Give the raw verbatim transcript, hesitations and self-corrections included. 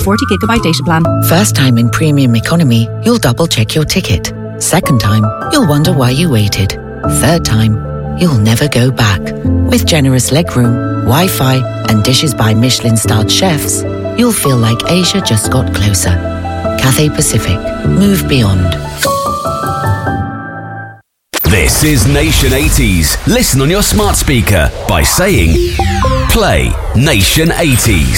forty gigabyte data plan. First time in premium economy, you'll double check your ticket. Second time, you'll wonder why you waited. Third time, you'll never go back. With generous legroom, Wi-Fi and dishes by Michelin-starred chefs, you'll feel like Asia just got closer. Cathay Pacific. Move beyond. This is Nation eighties. Listen on your smart speaker by saying, play Nation eighties.